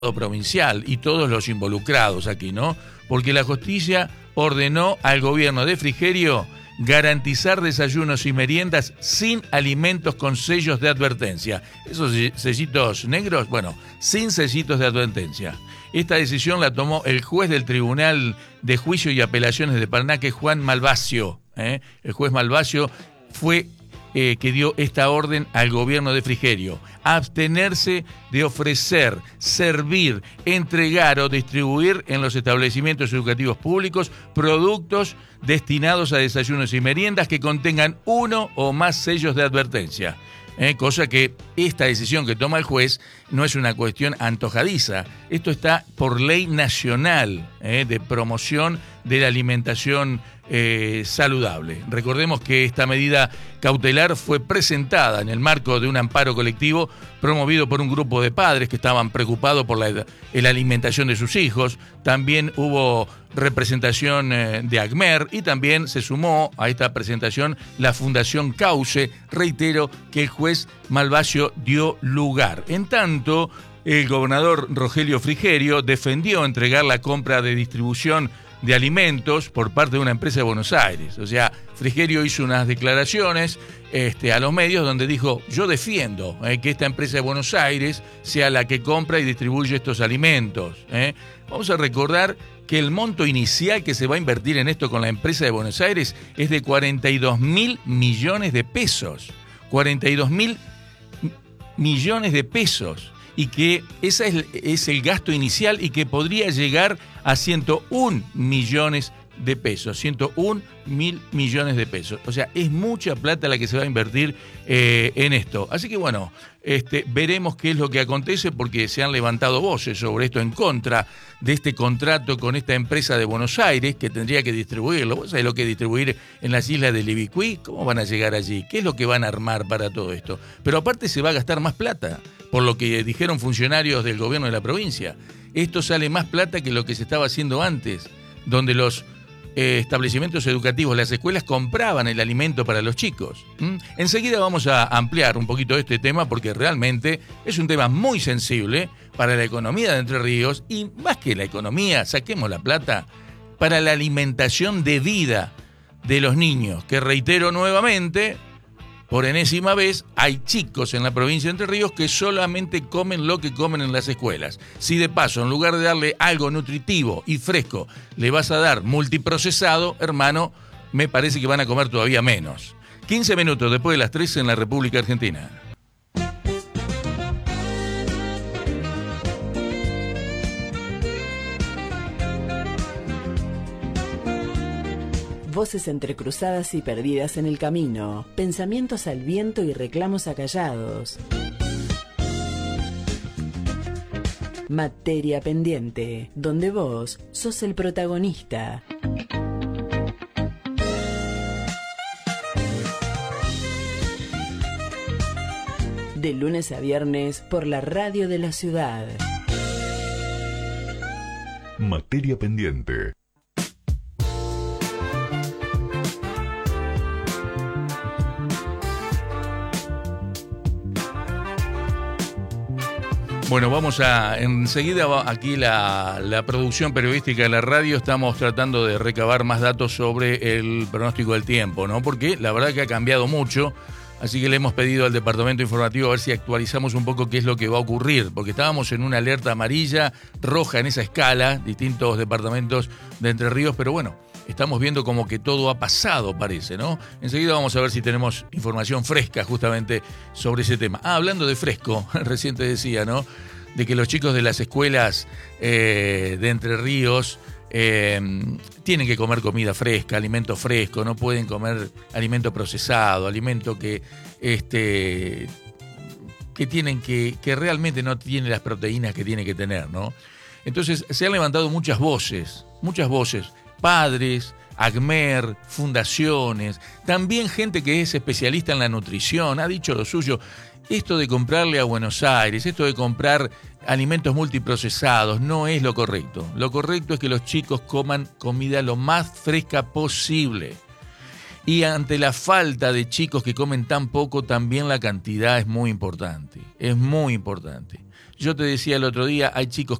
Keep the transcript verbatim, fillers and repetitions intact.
provincial y todos los involucrados aquí, ¿no? Porque la justicia ordenó al gobierno de Frigerio garantizar desayunos y meriendas sin alimentos con sellos de advertencia. Esos sellitos negros, bueno, sin sellitos de advertencia. Esta decisión la tomó el juez del Tribunal de Juicio y Apelaciones de Paraná, que es Juan Malvacio. ¿eh? El juez Malvacio fue eh, que dio esta orden al gobierno de Frigerio: abstenerse de ofrecer, servir, entregar o distribuir en los establecimientos educativos públicos productos destinados a desayunos y meriendas que contengan uno o más sellos de advertencia. Eh, cosa que esta decisión que toma el juez no es una cuestión antojadiza. Esto está por ley nacional eh, de promoción de la alimentación eh, saludable. Recordemos que esta medida cautelar fue presentada en el marco de un amparo colectivo promovido por un grupo de padres que estaban preocupados por la, la alimentación de sus hijos. También hubo representación eh, de ACMER y también se sumó a esta presentación la Fundación Cauce. Reitero que el juez Malvacio dio lugar. En tanto, el gobernador Rogelio Frigerio defendió entregar la compra de distribución de alimentos por parte de una empresa de Buenos Aires. O sea, Frigerio hizo unas declaraciones este, a los medios donde dijo: yo defiendo eh, que esta empresa de Buenos Aires sea la que compra y distribuye estos alimentos. Eh. Vamos a recordar que el monto inicial que se va a invertir en esto con la empresa de Buenos Aires es de cuarenta y dos mil millones de pesos. cuarenta y dos mil millones de pesos. Y que ese es, es el gasto inicial y que podría llegar a ciento un millones de pesos, ciento un mil millones de pesos. O sea, es mucha plata la que se va a invertir eh, en esto. Así que bueno, este, veremos qué es lo que acontece, porque se han levantado voces sobre esto en contra de este contrato con esta empresa de Buenos Aires que tendría que distribuirlo. ¿Vos sabés lo que es distribuir en las islas del Ibicuí? ¿Cómo van a llegar allí? ¿Qué es lo que van a armar para todo esto? Pero aparte se va a gastar más plata, por lo que dijeron funcionarios del gobierno de la provincia. Esto sale más plata que lo que se estaba haciendo antes, donde los eh, establecimientos educativos, las escuelas, compraban el alimento para los chicos. ¿Mm? Enseguida vamos a ampliar un poquito este tema, porque realmente es un tema muy sensible para la economía de Entre Ríos, y más que la economía, saquemos la plata, para la alimentación de vida de los niños, que reitero nuevamente, por enésima vez, hay chicos en la provincia de Entre Ríos que solamente comen lo que comen en las escuelas. Si de paso, en lugar de darle algo nutritivo y fresco, le vas a dar multiprocesado, hermano, me parece que van a comer todavía menos. quince minutos después de las tres en la República Argentina. Voces entrecruzadas y perdidas en el camino, pensamientos al viento y reclamos acallados. Materia pendiente, donde vos sos el protagonista. De lunes a viernes por la radio de la ciudad. Materia pendiente. Bueno, vamos a, enseguida va aquí la, la producción periodística de la radio. Estamos tratando de recabar más datos sobre el pronóstico del tiempo, ¿no? Porque la verdad que ha cambiado mucho, así que le hemos pedido al departamento informativo a ver si actualizamos un poco qué es lo que va a ocurrir, porque estábamos en una alerta amarilla, roja en esa escala, distintos departamentos de Entre Ríos, pero bueno, estamos viendo como que todo ha pasado, parece, ¿no? Enseguida vamos a ver si tenemos información fresca justamente sobre ese tema. Ah, hablando de fresco, recién te decía, ¿no? De que los chicos de las escuelas eh, de Entre Ríos eh, tienen que comer comida fresca, alimento fresco, no pueden comer alimento procesado, alimento que, este, que tienen que, que realmente no tiene las proteínas que tiene que tener, ¿no? Entonces se han levantado muchas voces, muchas voces. Padres, ACMER, fundaciones, también gente que es especialista en la nutrición, ha dicho lo suyo. Esto de comprarle a Buenos Aires, esto de comprar alimentos multiprocesados, no es lo correcto. Lo correcto es que los chicos coman comida lo más fresca posible. Y ante la falta de chicos que comen tan poco, también la cantidad es muy importante. Es muy importante. yo te decía el otro día, hay chicos